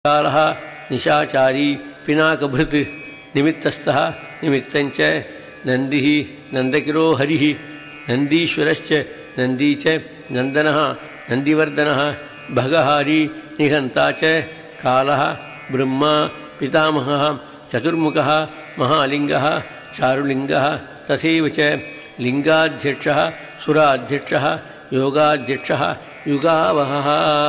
कालः निशाचारी पिनाकभृत् निमित्तस्थः निमित्तञ्च नन्दिः नन्दकिरो हरिः नन्दीश्वरश्च नन्दी च नन्दनः नन्दिवर्धनः भगहारी निघन्ता च कालः ब्रह्मा पितामहः चतुर्मुखः महालिङ्गः चारुलिङ्गः तथैव च लिङ्गाध्यक्षः सुराध्यक्षः योगाध्यक्षः युगावहः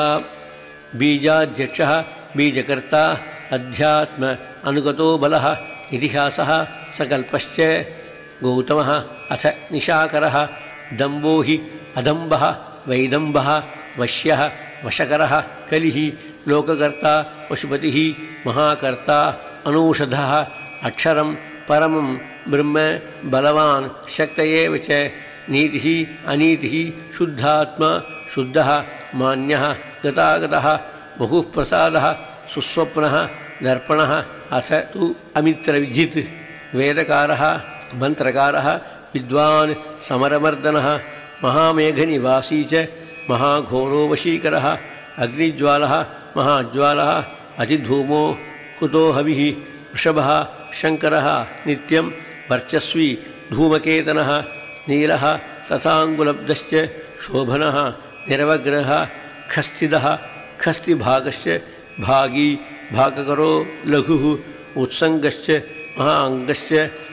बीजाध्यक्षः बीजकर्ता अध्यात्म अनुगतो बलः इतिहासः सकल्पश्च गौतमः अथ निशाकरः दम्भो हि अदम्भः वैदम्भः वश्यः वशकरः कलिः लोककर्ता पशुपतिः महाकर्ता अनौषधः अक्षरं परमं ब्रह्म बलवान् शक्तयेव च नीतिः अनीतिः शुद्धात्मा शुद्धः मान्यः गतागतः बहुः प्रसादः सुस्वप्नः दर्पणः अथ तु अमित्रविजित् वेदकारः मन्त्रकारः विद्वान् समरमर्दनः महामेघनिवासी च महाघोरो वशीकरः अग्निज्वालः महाज्वालः अतिधूमो कुतो हविः वृषभः शङ्करः नित्यं वर्चस्वी धूमकेतनः नीलः तथाङ्गुलब्धश्च शोभनः निरवग्रहः खस्तिदः खस्तिभागश्च भागी भागकरो लघुः उत्सङ्गश्च महाङ्गश्च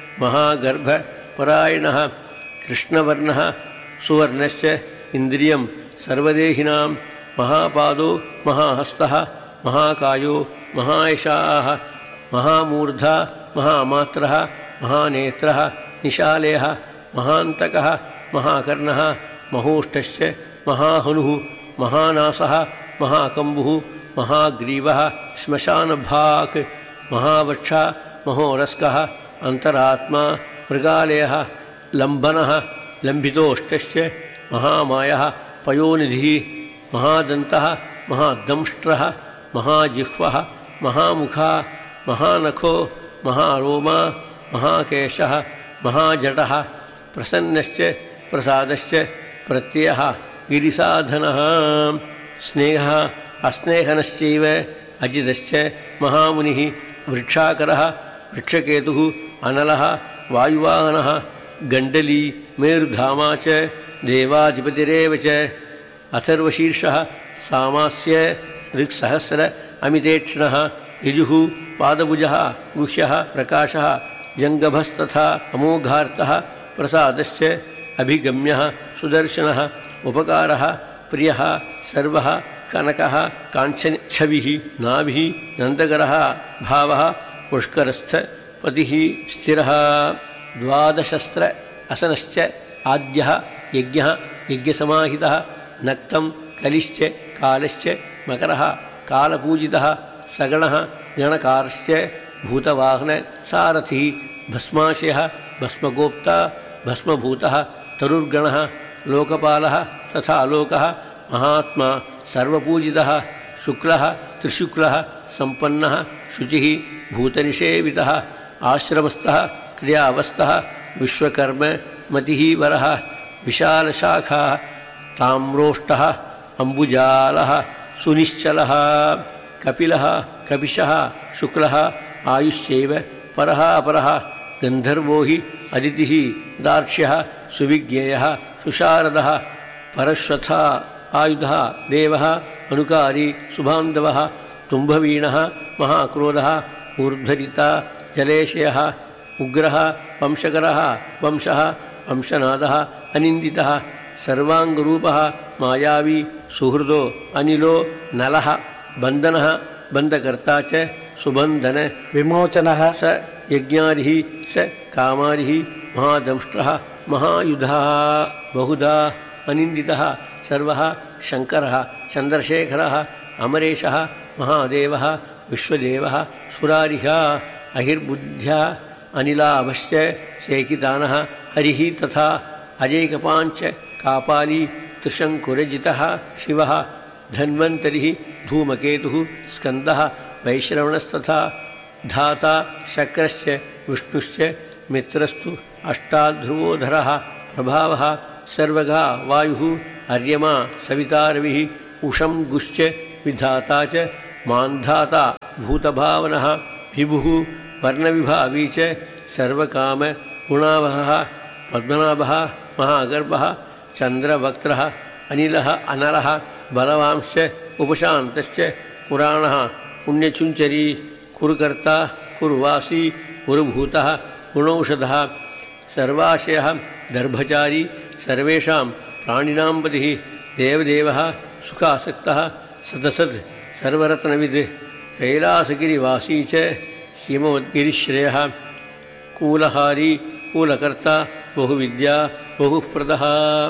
महागर्भपरायणः कृष्णवर्णः सुवर्णश्च इन्द्रियं सर्वदेहिनां महापादो महाहस्तः महाकायो महायशाः महामूर्धा महामात्रः महानेत्रः निशालयः महान्तकः महाकर्णः महोष्ठश्च महाहनुः महानासः महाकम्बुः महाग्रीवः श्मशानभाक् महावक्षा महोरस्कः अन्तरात्मा मृगालयः लम्बनः लम्बितोष्टश्च महामायः पयोनिधिः महादन्तः महादंष्ट्रः महाजिह्वः महामुखः महानखो महारोमा महाकेशः महाजटः प्रसन्नश्च प्रसादश्च प्रत्ययः गिरिसाधनः स्नेहः अस्नेहनश्चैव अजितश्च महामुनिः वृक्षाकरः वृक्षकेतुः अनलः वायुवाहनः गण्डली मेरुधामा च देवाधिपतिरेव च अथर्वशीर्षः सामास्य ऋक्सहस्र अमितेक्ष्णः यजुः पादभुजः गुह्यः प्रकाशः जङ्गभस्तथा अमोघार्तः प्रसादश्च अभिगम्यः सुदर्शनः उपकारः प्रियः सर्वः कनकः काञ्चनच्छविः नाभिः नन्दकरः भावः पुष्करस्थ पतिः स्थिरः द्वादशस्त्र असनश्च आद्यः यज्ञः यज्ञसमाहितः नक्तं कलिश्च कालश्च मकरः कालपूजितः सगणः गणकारश्च भूतवाहन सारथिः भस्माशयः भस्मगोप्ता भस्मभूतः तरुर्गणः लोकपालः तथा लोकः महात्मा सर्वपूजितः शुक्लः त्रिशुक्लः सम्पन्नः शुचिः भूतनिषेवितः आश्रमस्थः क्रियावस्थः विश्वकर्म मतिः वरः विशालशाखः ताम्रोष्टः अम्बुजालः सुनिश्चलः कपिलः कपिशः शुक्लः आयुश्चैव परः अपरः गन्धर्वो हि अदितिः दार्क्ष्यः सुविज्ञेयः सुशारदः परश्वथा आयुधः देवः अनुकारी सुबान्धवः तुम्भवीणः महाक्रोधः ऊर्ध्वरिता जलेशयः उग्रः वंशकरः वंशः वंशनादः अनिन्दितः सर्वाङ्गरूपः मायावी सुहृदो अनिलो नलः बन्धनः बन्धकर्ता च सुबन्धन विमोचनः स यज्ञादिः स कामादिः महादंष्ट्रः महायुधः बहुधा अनिन्दितः सर्वः शङ्करः चन्द्रशेखरः अमरेशः महादेवः विश्वदेवः सुरारिः अहिर्बुद्ध्या अनिलाभश्च शेकितानः हरिः तथा अजैकपाञ्च कापाली त्रिशङ्कुरजितः शिवः धन्वन्तरिः धूमकेतुः स्कन्दः वैश्रवणस्तथा धाता शक्रश्च विष्णुश्च मित्रस्तु अष्टाध्रुवोधरः प्रभावः सर्वगा वायुः अर्यमा सविता रविः उषं गुश्च विधाता च मान्धाता भूतभावनः विभुः वर्णविभावी च सर्वकाम गुणावहः पद्मनाभः महागर्भः चन्द्रवक्त्रः अनिलः अनलः बलवांश्च उपशान्तश्च पुराणः पुण्यचुञ्चरी कुरुकर्ता कुरुवासी कुरुभूतः गुणौषधः सर्वाशयः दर्भचारी सर्वेषां प्राणिनां पतिः देवदेवः सुखासक्तः सदसत् सर्वरत्नविद् कैलासगिरिवासी च हिमवद्गिरिश्रेयः कूलहारी कूलकर्ता बहुविद्या बहुप्रदः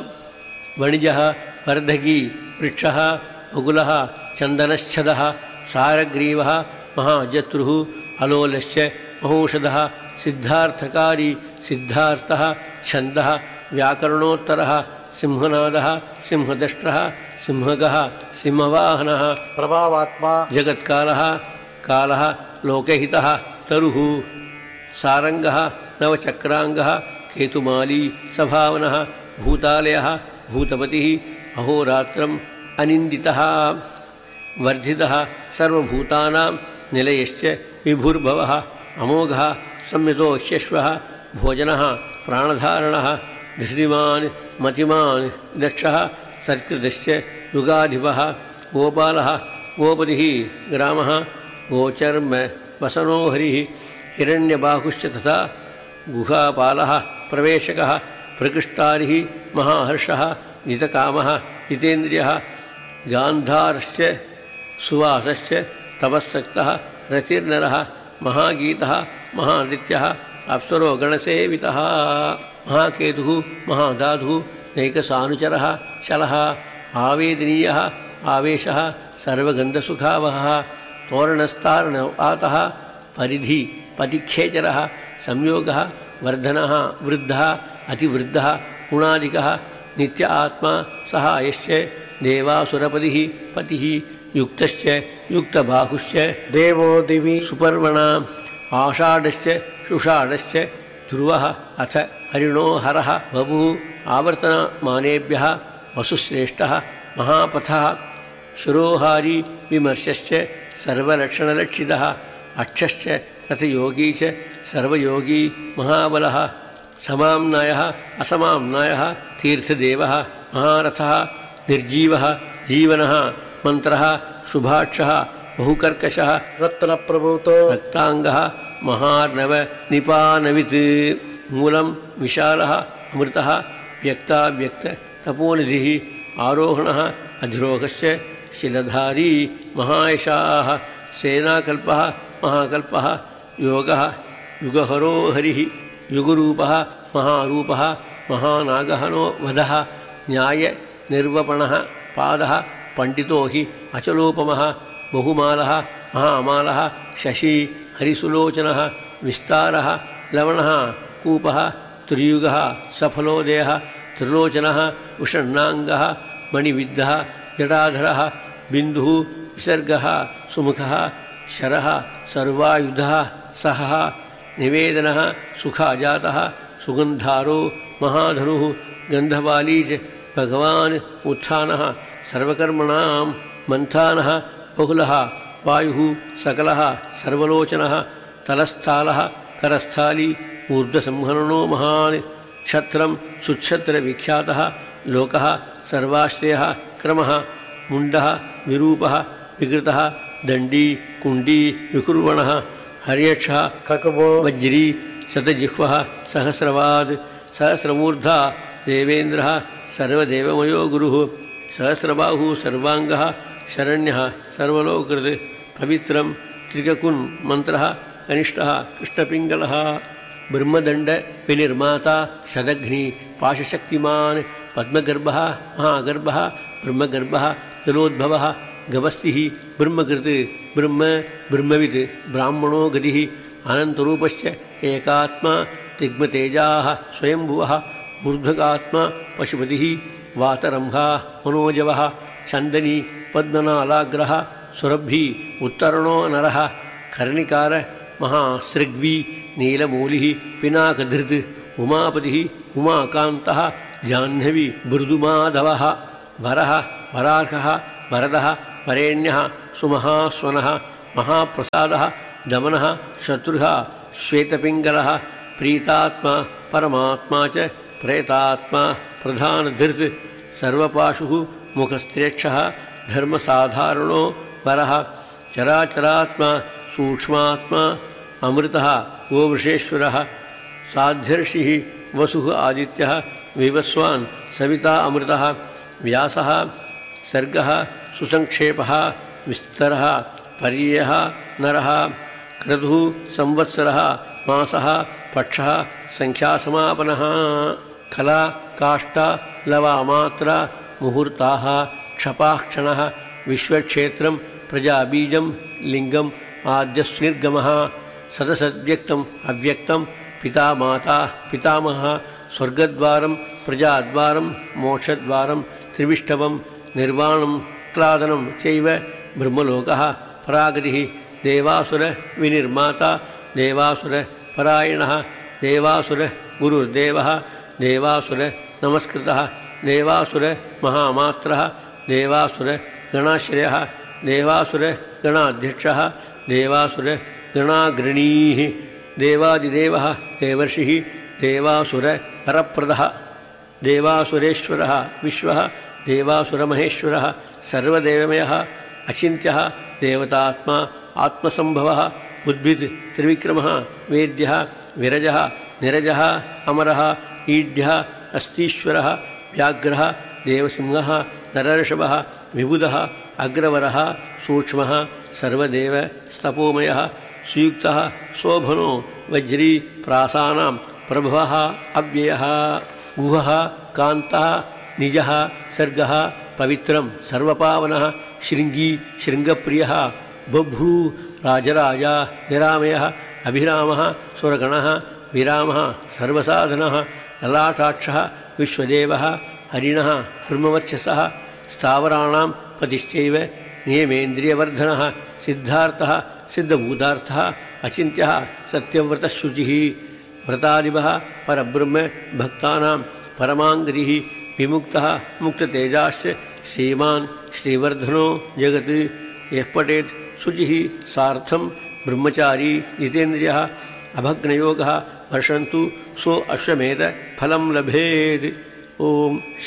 वणिजः वर्धकी वृक्षः बकुलः चन्दनश्छदः सारग्रीवः महाजत्रुः अलोलश्च महौषधः सिद्धार्थकारी सिद्धार्थः छन्दः व्याकरणोत्तरः सिंहनादः सिंहदष्ट्रः सिंहगः सिंहवाहनः प्रभावात्मा जगत्कालः कालः लोकहितः तरुः सारङ्गः नवचक्राङ्गः केतुमाली सभावनः भूतालयः भूतपतिः अहोरात्रम् अनिन्दितः वर्धितः सर्वभूतानां निलयश्च विभुर्भवः अमोघः संयतो ह्यश्वः भोजनः प्राणधारणः धृतिमान् मतिमान् दक्षः सत्कृतश्च युगाधिपः गोपालः गोपतिः ग्रामः गोचर्म वसनो हरिः हिरण्यबाहुश्च तथा गुहापालः प्रवेशकः प्रकृष्टारिः महाहर्षः जितकामः जितेन्द्रियः गान्धारश्च सुवासश्च तपस्सक्तः रतिर्नरः महागीतः महानृत्यः अप्सरो गणसेवितः महाकेतुः महाधातुः नैकसानुचरः चलः आवेदनीयः आवेशः सर्वगन्धसुखावहः तोरणस्तारणवातः परिधि पतिखेचरः संयोगः वर्धनः वृद्धः अतिवृद्धः गुणादिकः नित्य आत्मा सहायश्च देवासुरपतिः पतिः युक्तश्च युक्तबाहुश्च देवो दिवि सुपर्वणा आषाढश्च शुषाढश्च ध्रुवः अथ हरिणो हरः बभुः आवर्तनमानेभ्यः वसुश्रेष्ठः महापथः शिरोहारी विमर्शश्च सर्वलक्षणलक्षितः अक्षश्च रथयोगी च सर्वयोगी महाबलः समाम्नायः असमाम्नायः तीर्थदेवः महारथः निर्जीवः जीवनः मन्त्रः शुभाक्षः बहुकर्कशः रत्नप्रभूतो रक्ताङ्गः महार्णव निपानवित् मूलं विशालः अमृतः व्यक्ताव्यक्त तपोनिधिः आरोहणः अधिरोहश्च शिलधारी महायशाः सेनाकल्पः महाकल्पः योगः युगहरो हरिः युगरूपः महारूपः महानागहनो वधः न्यायनिर्वपणः पादः पण्डितो हि अचलोपमः बहुमालः महामालः शशी हरिसुलोचनः विस्तारः लवणः कूपः त्रियुगः सफलोदयः त्रिलोचनः विषण्णाङ्गः मणिविद्धः जटाधरः बिन्दुः विसर्गः सुमुखः शरः सर्वायुधः सहः निवेदनः सुखाजातः सुगन्धारो महाधनुः गन्धवाली च भगवान् उत्थानः सर्वकर्मणां मन्थानः बहुलः वायुः सकलः सर्वलोचनः तलस्थालः करस्थाली ऊर्ध्वसंहरणो महान् क्षत्रं सुक्षत्रविख्यातः लोकः सर्वाश्रयः क्रमः मुण्डः विरूपः विकृतः दण्डी कुण्डी विकुर्वणः हर्यक्षः ककुबो वज्री शतजिह्वः सहस्रवाद् सहस्रमूर्धा देवेन्द्रः सर्वदेवमयो गुरुः सहस्रबाहुः सर्वाङ्गः शरण्यः सर्वलोककृत् पवित्रं त्रिककुन् मन्त्रः कनिष्ठः कृष्णपिङ्गलः ब्रह्मदण्डविनिर्माता शतघ्नी पाशशक्तिमान् पद्मगर्भः महागर्भः ब्रह्मगर्भः जलोद्भवः गभस्तिः ब्रह्मकृत् ब्रह्म ब्रह्मवित् ब्राह्मणो गतिः अनन्तरूपश्च एकात्मा तिग्मतेजाः स्वयंभुवः ऊर्ध्वगात्मा पशुपतिः वातरंहा मनोजवः चन्दनी पद्मनालाग्रः सुरभि उत्तरणो नरः कर्णिकार महासृग्वी नीलमूलिः पिनाकधृत् उमापतिः उमाकान्तः जाह्नवी मृदुमाधवः वरः वरार्हः वरदः वरेण्यः सुमहास्वनः महाप्रसादः दमनः शत्रुः श्वेतपिङ्गलः प्रीतात्मा परमात्मा च प्रेतात्मा प्रधानधृत् सर्वपाशुः मुखस्त्रेक्षः धर्मसाधारणो वरः चराचरात्मा सूक्ष्मात्मा अमृतः गोवृषेश्वरः साध्यर्षिः वसुः आदित्यः विवस्वान् सविता अमृतः व्यासः सर्गः सुसंक्षेपः विस्तरः पर्ययः नरः क्रतुः संवत्सरः मासः पक्षः संख्यासमापनः कला काष्ठा लवामात्रा मुहूर्ताः क्षपाक्षणः विश्वक्षेत्रं प्रजाबीजं लिङ्गम् आद्यस्निर्गमः सदसद्व्यक्तम् अव्यक्तं पिता माता पितामहः स्वर्गद्वारं प्रजाद्वारं मोक्षद्वारं त्रिविष्टवं निर्वाणं क्लादनं चैव ब्रह्मलोकः परागतिः देवासुरविनिर्माता देवासुरपरायणः देवासुरगुरुर्देवः देवासुरनमस्कृतः देवासुरमहामात्रः देवासुरगणाश्रयः देवासुरगणाध्यक्षः देवासुरगणाग्रणीः देवादिदेवः देवर्षिः देवासुरवरप्रदः देवासुरेश्वरः विश्वः देवासुरमहेश्वरः सर्वदेवमयः अचिन्त्यः देवतात्मा आत्मसम्भवः उद्भित् त्रिविक्रमः वेद्यः विरजः निरजः अमरः ईढ्यः अस्तीश्वरः व्याघ्रः देवसिंहः नरऋषभः विबुधः अग्रवरः सूक्ष्मः सर्वदेव स्तपोमयः सुयुक्तः शोभनो वज्री प्रासानां प्रभवः अव्ययः गुहः कान्तः निजः सर्गः पवित्रं सर्वपावनः शृङ्गी शृङ्गप्रियः बभ्रू राजराजा निरामयः अभिरामः सुरगणः विरामः सर्वसाधनः ललाटाक्षः विश्वदेवः हरिणः ब्रह्मवर्चसः स्थावराणां पतिश्चैव नियमेन्द्रियवर्धनः सिद्धार्थः सिद्धभूतार्थः अचिन्त्यः सत्यव्रतशुचिः व्रतादिवः परब्रह्म भक्तानां परमाङ्गतिः विमुक्तः मुक्ततेजाश्च श्रीमान् श्रीवर्धनो जगत् यः पठेत् शुचिः सार्थं ब्रह्मचारी जितेन्द्रियः अभग्नयोगः वर्षन्तु सो अश्वमेध फलं लभेत्। ओम